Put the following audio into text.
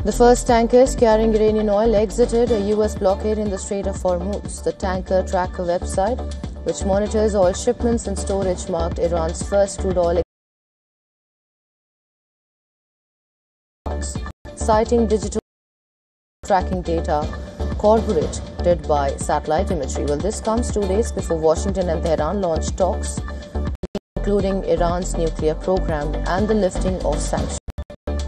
The first tankers carrying Iranian oil exited a U.S. blockade in the Strait of Hormuz. The tanker tracker website, which monitors oil shipments and storage, marked Iran's first crude oil citing digital tracking data corroborated by satellite imagery. Well, this comes 2 days before Washington and Tehran launched talks, including Iran's nuclear program and the lifting of sanctions.